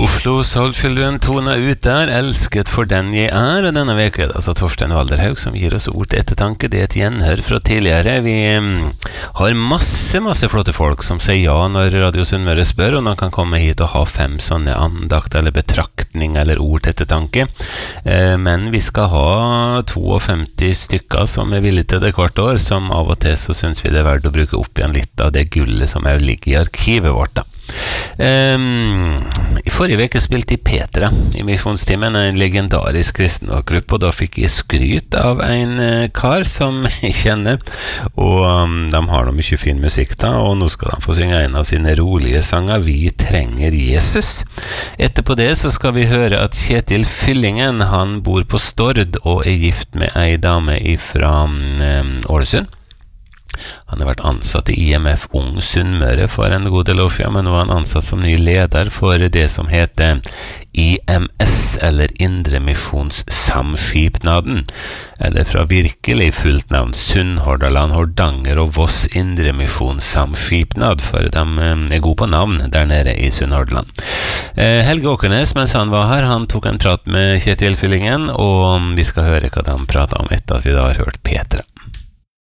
Oslo Soulchildren tona ut der, elsket for den jeg er, og denne veka er det altså Torstein Valderhaug som gir oss ord til ettertanke. Det er et gjenhør fra tidligere. Vi har masse flotte folk som sier ja når Radio Sunnmøre spør, og de kan komme hit og ha 5 sånne andakt eller betraktning eller ord til ettertanke. Men vi skal ha 52 stykker som er villige til det hvert år, som av og til så synes vi det er verdt å bruke opp igjen litt av det gullet som er ligger i arkivet vårt da. I forrige veke spilte jeg Petra i misjonstimen, en legendarisk kristenrockgruppe, og da fikk jeg skryt av en kar som jeg kjenner, og de har noe mye fin musikk da, og nå skal de få synge en av sine rolige sanger, Vi trenger Jesus. Etterpå det så skal vi høre at Kjetil Fyllingen, han bor på Stord og er gift med ei dame fra Ålesund. Han har vært ansatt i IMF Ung Sunnmøre for en god del år siden, men nå er han ansatt som ny leder for det som heter IMS, eller Indre Misjons Samskipnaden, eller fra virkelig fullt navn Sunnhordaland, Hordanger og Voss Indre Misjons Samskipnad, for de er gode på navn der nede i Sunnhordaland. Helge Åkernes, mens han var her, han tok en prat med Kjetil Fyllingen, og vi skal høre hva de pratet om etter at vi da har hørt Petra.